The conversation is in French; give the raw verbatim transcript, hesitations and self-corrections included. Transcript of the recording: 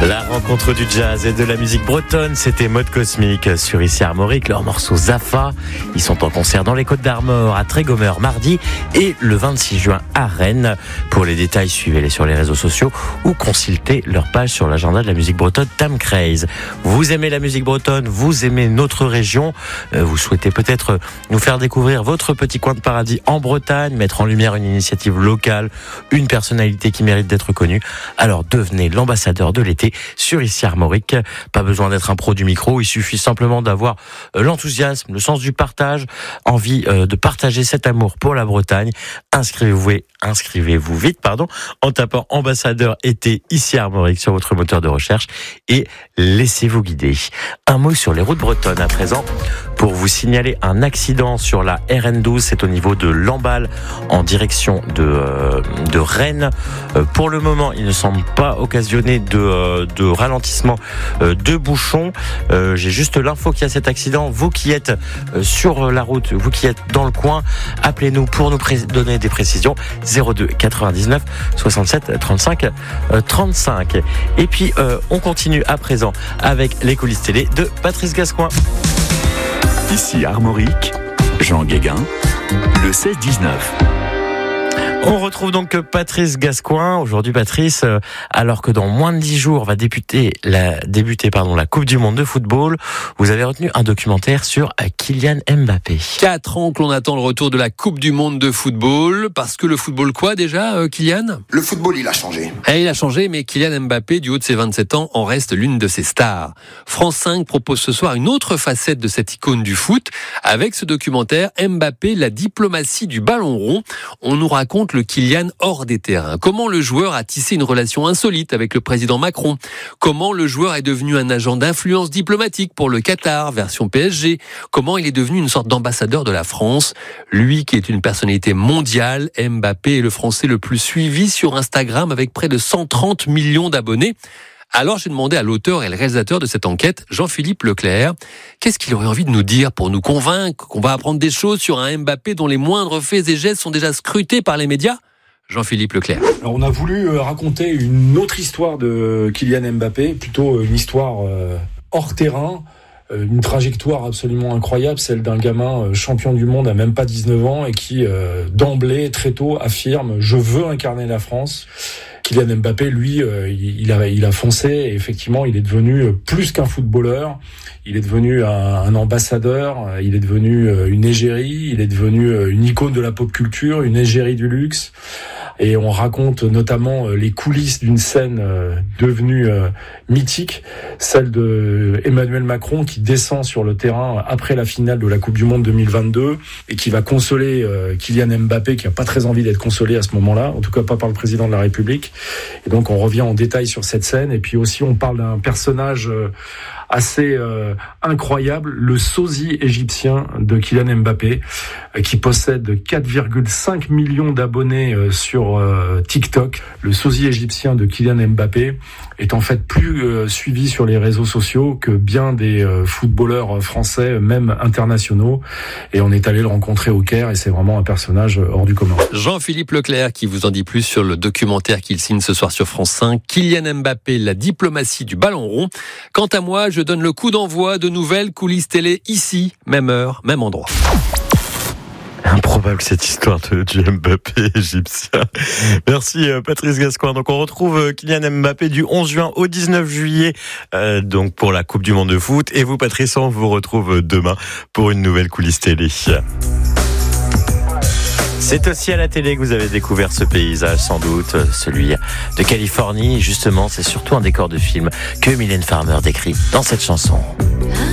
La rencontre du jazz et de la musique bretonne, c'était Mode Cosmique sur Ici Armorique, leur morceau Zafa. Ils sont en concert dans les Côtes d'Armor à Trégomer mardi et le vingt-six juin à Rennes. Pour les détails, suivez-les sur les réseaux sociaux ou consultez leur page sur l'agenda de la musique bretonne Tam Craze. Vous aimez la musique bretonne, vous aimez notre région, vous souhaitez peut-être nous faire découvrir votre petit coin de paradis en Bretagne, mettre en lumière une initiative locale, une personnalité qui mérite d'être connue. Alors devenez l'ambassadeur de l'été sur Ici Armorique. Pas besoin d'être un pro du micro, il suffit simplement d'avoir l'enthousiasme, le sens du partage, envie de partager cet amour pour la Bretagne. Inscrivez-vous, inscrivez-vous vite, pardon, en tapant ambassadeur été Ici Armorique sur votre moteur de recherche et laissez-vous guider. Un mot sur les routes bretonnes à présent pour vous signaler un accident sur la R N douze, c'est au niveau de Lamballe en direction de, euh, de Rennes. Euh, pour le moment, il ne semble pas occasionner de, euh, de ralentissement euh, de bouchons. Euh, j'ai juste l'info qu'il y a cet accident. Vous qui êtes euh, sur la route, vous qui êtes dans le coin, appelez-nous pour nous pré- donner des précisions. zéro deux quatre-vingt-dix-neuf soixante-sept trente-cinq trente-cinq. Et puis, euh, on continue à présent avec les coulisses télé de Patrice Gascoigne. Ici Armorique, Jean Guéguin, le seize dix-neuf. On retrouve donc Patrice Gascoigne. Aujourd'hui, Patrice, alors que dans moins de dix jours va débuter la, débuter, pardon, la Coupe du Monde de football, vous avez retenu un documentaire sur Kylian Mbappé. Quatre ans que l'on attend le retour de la Coupe du Monde de football. Parce que le football quoi déjà, euh, Kylian ? Le football, il a changé. Et il a changé, mais Kylian Mbappé, du haut de ses vingt-sept ans, en reste l'une de ses stars. France cinq propose ce soir une autre facette de cette icône du foot. Avec ce documentaire, Mbappé, la diplomatie du ballon rond. On nous raconte le Kylian hors des terrains. Comment le joueur a tissé une relation insolite avec le président Macron. Comment le joueur est devenu un agent d'influence diplomatique pour le Qatar, version P S G. Comment il est devenu une sorte d'ambassadeur de la France. Lui qui est une personnalité mondiale, Mbappé est le Français le plus suivi sur Instagram avec près de cent trente millions d'abonnés. Alors j'ai demandé à l'auteur et le réalisateur de cette enquête, Jean-Philippe Leclerc, qu'est-ce qu'il aurait envie de nous dire pour nous convaincre qu'on va apprendre des choses sur un Mbappé dont les moindres faits et gestes sont déjà scrutés par les médias ? Jean-Philippe Leclerc. Alors on a voulu raconter une autre histoire de Kylian Mbappé, plutôt une histoire hors terrain, une trajectoire absolument incroyable, celle d'un gamin champion du monde à même pas dix-neuf ans et qui d'emblée, très tôt, affirme « je veux incarner la France ». Kylian Mbappé, lui, euh, il, a, il a foncé et effectivement, il est devenu plus qu'un footballeur. Il est devenu un, un ambassadeur, il est devenu une égérie, il est devenu une icône de la pop culture, une égérie du luxe. Et on raconte notamment les coulisses d'une scène devenue mythique, celle de Emmanuel Macron qui descend sur le terrain après la finale de la Coupe du Monde deux mille vingt-deux et qui va consoler Kylian Mbappé qui a pas très envie d'être consolé à ce moment-là, en tout cas pas par le président de la République. Et donc on revient en détail sur cette scène et puis aussi on parle d'un personnage assez euh, incroyable, le sosie égyptien de Kylian Mbappé, euh, qui possède quatre virgule cinq millions d'abonnés euh, sur euh, TikTok. Le sosie égyptien de Kylian Mbappé est en fait plus euh, suivi sur les réseaux sociaux que bien des euh, footballeurs français, même internationaux. Et on est allé le rencontrer au Caire et c'est vraiment un personnage hors du commun. Jean-Philippe Leclerc qui vous en dit plus sur le documentaire qu'il signe ce soir sur France cinq. Kylian Mbappé, la diplomatie du ballon rond. Quant à moi, je donne le coup d'envoi de nouvelles coulisses télé ici, même heure, même endroit. Improbable cette histoire de, du Mbappé égyptien. Merci Patrice Gascoigne. Donc on retrouve Kylian Mbappé du onze juin au dix-neuf juillet euh, donc pour la Coupe du Monde de foot. Et vous Patrice, on vous retrouve demain pour une nouvelle coulisse télé. C'est aussi à la télé que vous avez découvert ce paysage, sans doute, celui de Californie. Justement, c'est surtout un décor de film que Mylène Farmer décrit dans cette chanson.